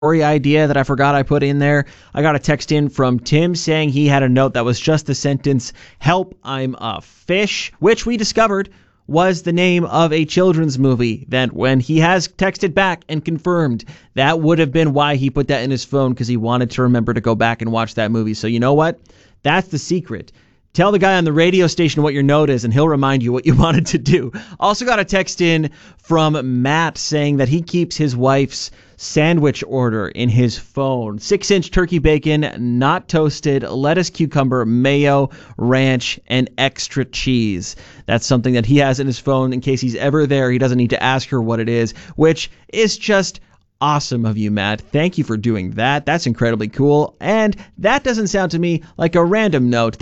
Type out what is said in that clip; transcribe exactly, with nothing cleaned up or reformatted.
story idea that I forgot I put in there. I got a text in from Tim saying he had a note that was just the sentence, "Help, I'm a fish," which we discovered was the name of a children's movie. That when he has texted back and confirmed that would have been why he put that in his phone, because he wanted to remember to go back and watch that movie. So you know what? That's the secret. Tell the guy on the radio station what your note is, and he'll remind you what you wanted to do. Also got a text in from Matt saying that he keeps his wife's sandwich order in his phone. Six-inch turkey bacon, not toasted, lettuce, cucumber, mayo, ranch, and extra cheese. That's something that he has in his phone in case he's ever there. He doesn't need to ask her what it is, which is just awesome of you, Matt. Thank you for doing that. That's incredibly cool. And that doesn't sound to me like a random note.